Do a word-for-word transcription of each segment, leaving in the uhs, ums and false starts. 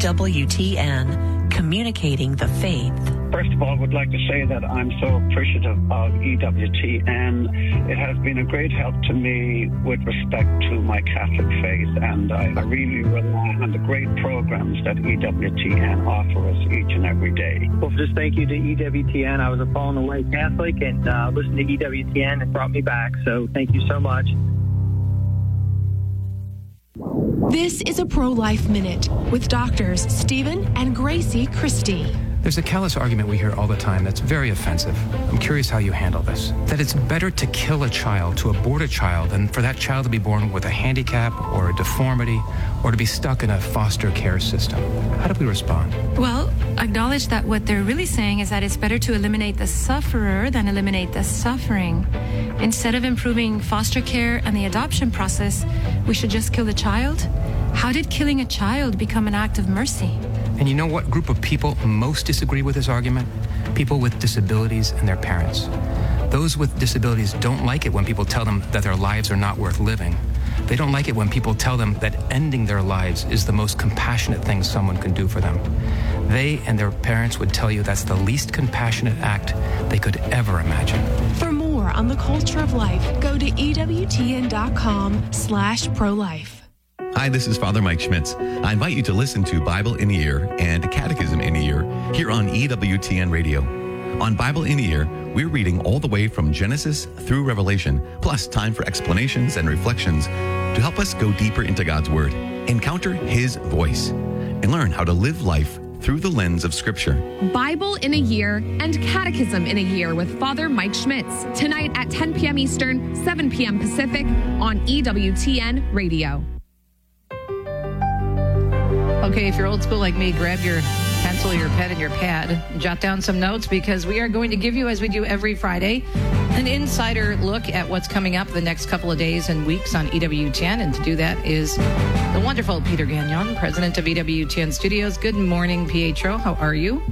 W T N, communicating the faith. First of all, I would like to say that I'm so appreciative of E W T N. It has been a great help to me with respect to my Catholic faith, and I, I really rely on the great programs that E W T N offer us each and every day. Well, just thank you to E W T N. I was a fallen away Catholic, and uh, listening to E W T N, it brought me back, so thank you so much. This is a Pro-Life Minute with doctors Stephen and Gracie Christie. There's a callous argument we hear all the time that's very offensive. I'm curious how you handle this. That it's better to kill a child, to abort a child, than for that child to be born with a handicap or a deformity or to be stuck in a foster care system. How do we respond? Well, acknowledge that what they're really saying is that it's better to eliminate the sufferer than eliminate the suffering. Instead of improving foster care and the adoption process, we should just kill the child? How did killing a child become an act of mercy? And you know what group of people most disagree with this argument? People with disabilities and their parents. Those with disabilities don't like it when people tell them that their lives are not worth living. They don't like it when people tell them that ending their lives is the most compassionate thing someone can do for them. They and their parents would tell you that's the least compassionate act they could ever imagine. For more on the culture of life, go to ewtn.com slash pro-life. Hi, this is Father Mike Schmitz. I invite you to listen to Bible in a Year and Catechism in a Year here on E W T N Radio. On Bible in a Year, we're reading all the way from Genesis through Revelation, plus time for explanations and reflections to help us go deeper into God's Word, encounter His voice, and learn how to live life through the lens of Scripture. Bible in a Year and Catechism in a Year with Father Mike Schmitz. Tonight at ten p.m. Eastern, seven p.m. Pacific on E W T N Radio. Okay, if you're old school like me, grab your pencil, your pen, and your pad, and jot down some notes, because we are going to give you, as we do every Friday, an insider look at what's coming up the next couple of days and weeks on E W T N. And to do that is the wonderful Peter Gagnon, president of E W T N Studios. Good morning, Pietro. How are you?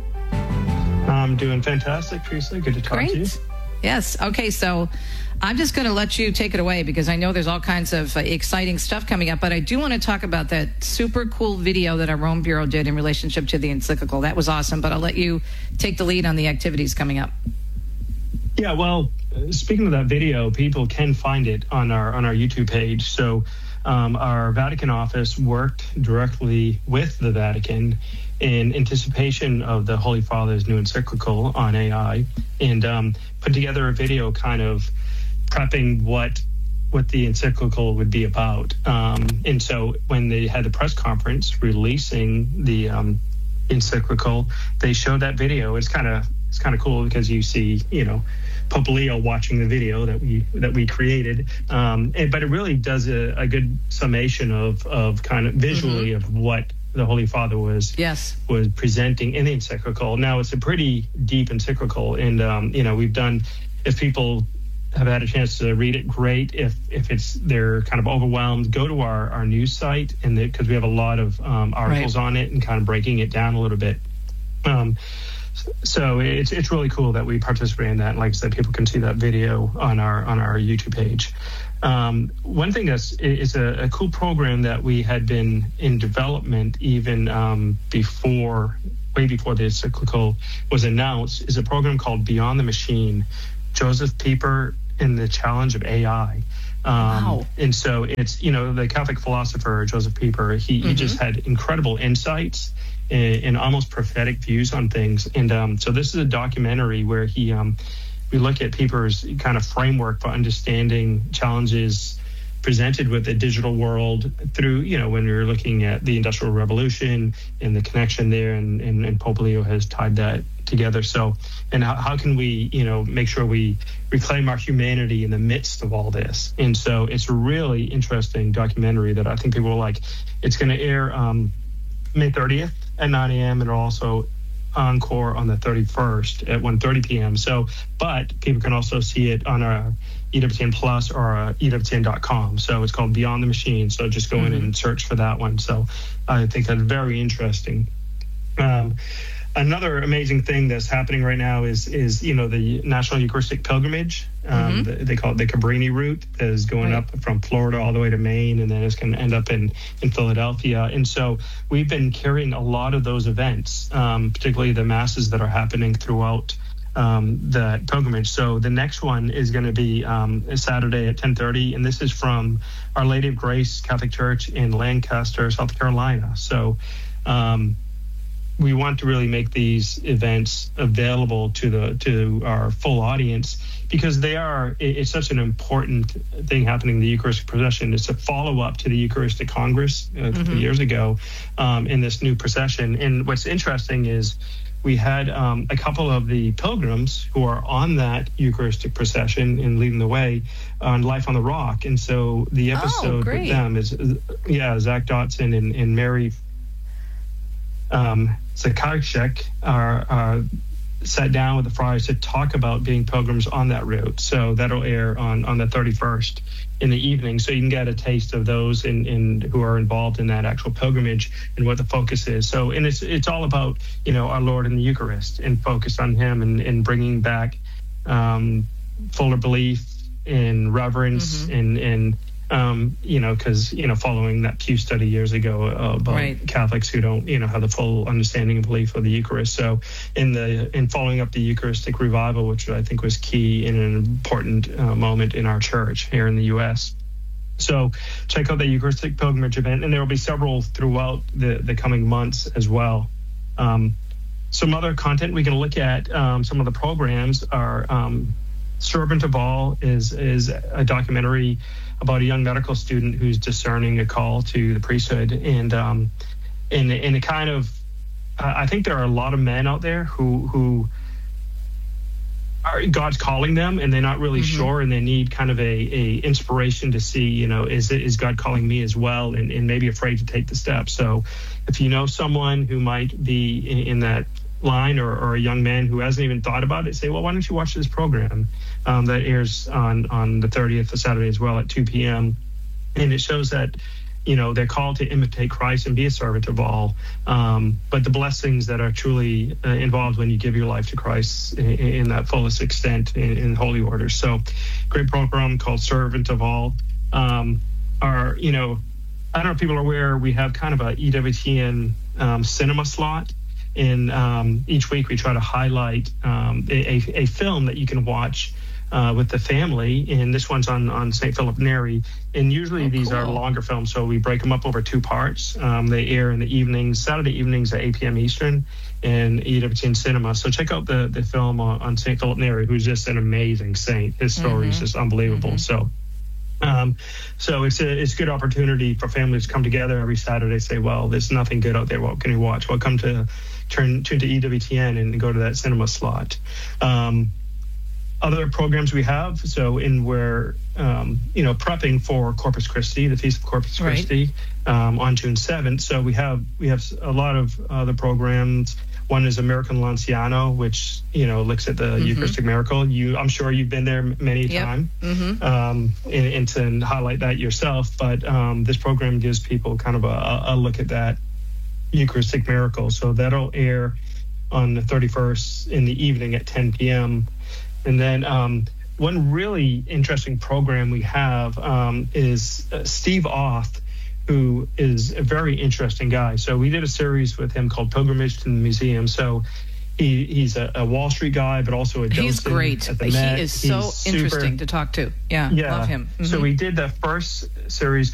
I'm doing fantastic, Teresa. Good to talk Great. to you. Yes. Okay, so I'm just going to let you take it away, because I know there's all kinds of uh, exciting stuff coming up, but I do want to talk about that super cool video that our Rome Bureau did in relationship to the encyclical. That was awesome, but I'll let you take the lead on the activities coming up. Yeah, well, speaking of that video, people can find it on our on our YouTube page. So um, our Vatican office worked directly with the Vatican in anticipation of the Holy Father's new encyclical on A I, and um, put together a video kind of prepping what what the encyclical would be about. Um, and so when they had the press conference releasing the um, encyclical, they showed that video. It's kind of it's kind of cool because you see, you know, Pope Leo watching the video that we that we created. Um, and, but it really does a, a good summation of of kind of visually mm-hmm. of what the Holy Father was yes. was presenting in the encyclical. Now, it's a pretty deep encyclical, and um, you know, we've done, if people have had a chance to read it, great. If if it's they're kind of overwhelmed, go to our, our news site, and because we have a lot of um, articles right. on it and kind of breaking it down a little bit. Um, so it's it's really cool that we participate in that. And like I said, people can see that video on our on our YouTube page. Um, one thing that's is a, a cool program that we had been in development even um, before, way before the encyclical was announced, is a program called Beyond the Machine. Joseph Pieper and the Challenge of A I. Um, wow. And so it's, you know, the Catholic philosopher, Joseph Pieper, he, mm-hmm. he just had incredible insights and, and almost prophetic views on things. And um, so this is a documentary where he, um, we look at Pieper's kind of framework for understanding challenges presented with the digital world through, you know, when we were looking at the Industrial Revolution and the connection there, and, and, and Pope Leo has tied that together. So, and how, how can we, you know, make sure we reclaim our humanity in the midst of all this? And so it's a really interesting documentary that I think people will like. It's going to air um, May thirtieth at nine a.m. and also encore on the thirty-first at one thirty p.m. So, but people can also see it on our E W T N Plus or uh, E W T N dot com. So it's called Beyond the Machine. So just go mm-hmm. in and search for that one. So I think that's very interesting. Um, another amazing thing that's happening right now is, is you know, the National Eucharistic Pilgrimage. Um, Mm-hmm. They call it the Cabrini route, is going Right. up from Florida all the way to Maine, and then it's going to end up in, in Philadelphia. And so we've been carrying a lot of those events, um, particularly the masses that are happening throughout um, the pilgrimage. So the next one is going to be um, Saturday at ten thirty, and this is from Our Lady of Grace Catholic Church in Lancaster, South Carolina. So um, we want to really make these events available to the to our full audience, because they are it, it's such an important thing happening in the Eucharistic procession. It's a follow-up to the Eucharistic Congress a couple Mm-hmm. of years ago um, in this new procession. And what's interesting is we had um, a couple of the pilgrims who are on that Eucharistic procession and leading the way on Life on the Rock. And so the episode great. with them is, yeah, Zach Dotson and, and Mary um, Zakarchek are, are sat down with the friars to talk about being pilgrims on that route. So that'll air on, on the thirty-first in the evening. So you can get a taste of those in, in who are involved in that actual pilgrimage and what the focus is. So, and it's it's all about, you know, our Lord in the Eucharist and focus on him and, and bringing back um, fuller belief and reverence Mm-hmm. and, and um, you know, because, you know, following that Pew study years ago about Right. Catholics who don't, you know, have the full understanding and belief of the Eucharist. So in the in following up the Eucharistic revival, which I think was key in an important uh, moment in our church here in the U S. So check out the Eucharistic Pilgrimage event, and there will be several throughout the, the coming months as well. Um, some other content we can look at, um, some of the programs are um, Servant of All is is a documentary about a young medical student who's discerning a call to the priesthood, and um, and and it kind of, I think there are a lot of men out there who who are God's calling them, and they're not really Mm-hmm. sure, and they need kind of a, a inspiration to see, you know, is it is God calling me as well, and, and maybe afraid to take the step. So if you know someone who might be in, in that line, or, or a young man who hasn't even thought about it, say, well, why don't you watch this program um, that airs on, on the thirtieth of Saturday as well at two p.m. And it shows that, you know, they're called to imitate Christ and be a servant of all, um, but the blessings that are truly uh, involved when you give your life to Christ in, in that fullest extent in, in holy orders. So great program called Servant of All. Um, are, you know, I don't know if people are aware, we have kind of a E W T N um, cinema slot. In um, each week, we try to highlight um, a, a film that you can watch uh, with the family, and this one's on, on Saint Philip Neri. And usually Oh, these cool. are longer films, so we break them up over two parts. Um, they air in the evenings, Saturday evenings at eight p.m. Eastern, in E W T N Cinema. So check out the, the film on, on Saint Philip Neri, who's just an amazing saint. His story Mm-hmm. is just unbelievable. Mm-hmm. So Um, so it's a it's a good opportunity for families to come together every Saturday. Say, well, there's nothing good out there. What can we watch? Well, come to turn turn to E W T N and go to that cinema slot. Um, other programs we have. So in we're um, you know prepping for Corpus Christi, the Feast of Corpus Right. Christi, um, on June seventh. So we have we have a lot of other programs. One is American Lanciano, which, you know, looks at the Mm-hmm. Eucharistic miracle. You, I'm sure you've been there many a Yep. time, Mm-hmm. um, and, and to highlight that yourself. But um, this program gives people kind of a, a look at that Eucharistic miracle. So that'll air on the thirty-first in the evening at ten p.m. And then um, one really interesting program we have um, is uh, Steve Auth, who is a very interesting guy. So we did a series with him called Pilgrimage to the Museum. So he, he's a, a Wall Street guy, but also a docent. He's great. At the He Met. is so He's super- interesting to talk to. Yeah, Yeah. love him. So Mhm. we did the first series